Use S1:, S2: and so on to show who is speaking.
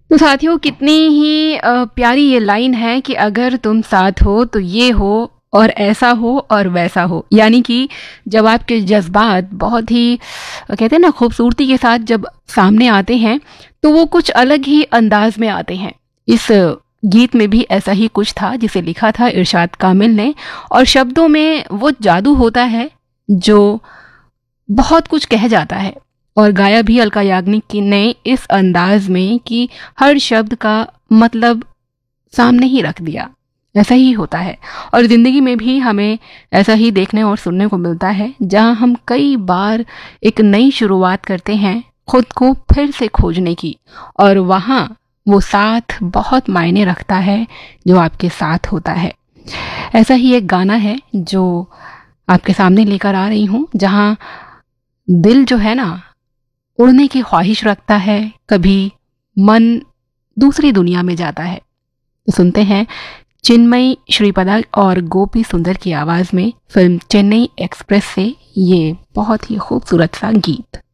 S1: तो साथियों, कितनी ही प्यारी ये लाइन है कि अगर तुम साथ हो तो ये हो और ऐसा हो और वैसा हो। यानी कि जब आपके जज्बात बहुत ही कहते हैं ना खूबसूरती के साथ जब सामने आते हैं तो वो कुछ अलग ही अंदाज में आते हैं। इस गीत में भी ऐसा ही कुछ था जिसे लिखा था इरशाद कामिल ने, और शब्दों में वो जादू होता है जो बहुत कुछ कह जाता है। और गाया भी अलका याग्निक ने इस अंदाज में कि हर शब्द का मतलब सामने ही रख दिया। ऐसा ही होता है और ज़िंदगी में भी हमें ऐसा ही देखने और सुनने को मिलता है, जहां हम कई बार एक नई शुरुआत करते हैं खुद को फिर से खोजने की, और वहाँ वो साथ बहुत मायने रखता है जो आपके साथ होता है। ऐसा ही एक गाना है जो आपके सामने लेकर आ रही हूँ, जहाँ दिल जो है ना उड़ने की ख्वाहिश रखता है, कभी मन दूसरी दुनिया में जाता है। तो सुनते हैं चिन्मयी श्रीपदा और गोपी सुंदर की आवाज़ में फिल्म चेन्नई एक्सप्रेस से ये बहुत ही खूबसूरत सा गीत।